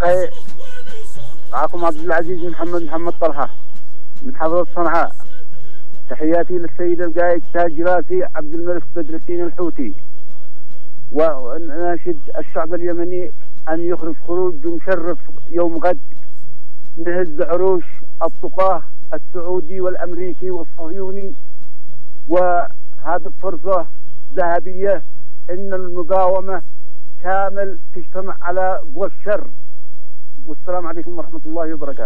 أخي معكم عبد العزيز محمد طلحة من حضرة صنعاء. تحياتي للسيد القائد تاج راسي عبد الملك بدر الدين الحوثي، ونناشد الشعب اليمني أن يخرج خروج مشرف يوم غد نهز عروش الطقاه السعودي والأمريكي والصهيوني. وهذه فرصة ذهبية إن المقاومة كامل تجتمع على قوى الشر. والسلام عليكم ورحمة الله وبركاته.